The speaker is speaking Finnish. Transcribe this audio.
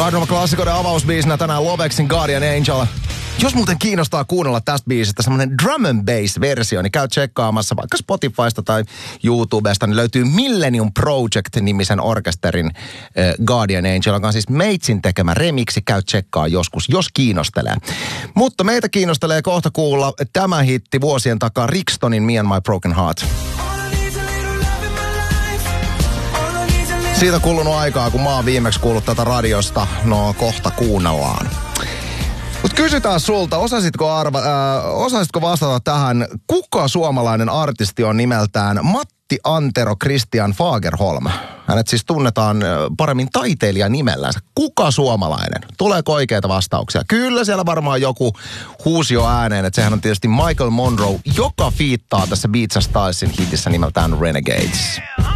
Klassikoiden avausbiisinä tänään Lovexin Guardian Angel. Jos muuten kiinnostaa kuunnella tästä biisistä semmoinen drum and bass versio, niin käy tsekkaamassa vaikka Spotifysta tai YouTubesta, niin löytyy Millennium Project-nimisen orkesterin Guardian Angel, joka on siis Meitsin tekemä remiksi. Käy tsekkaa joskus, jos kiinnostelee. Mutta meitä kiinnostelee kohta kuulla tämä hitti vuosien takaa Rixtonin Me and My Broken Heart. Siitä on kulunut aikaa, kun mä oon viimeksi kuullut tätä radiosta. No, kohta kuunnellaan. Mutta kysytään sulta, osaisitko vastata tähän, kuka suomalainen artisti on nimeltään Matti Antero Christian Fagerholm? Hänet siis tunnetaan paremmin taiteilijan nimellänsä. Kuka suomalainen? Tuleeko oikeita vastauksia? Kyllä siellä varmaan joku huusi jo ääneen, että sehän on tietysti Michael Monroe, joka fiittaa tässä Beats & Stylesin hitissä nimeltään Renegades.